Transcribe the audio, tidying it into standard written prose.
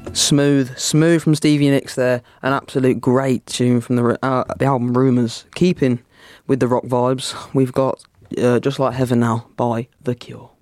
Smooth from Stevie Nicks there. An absolute great tune from the album Rumours. Keeping with the rock vibes, we've got Just Like Heaven now by The Cure.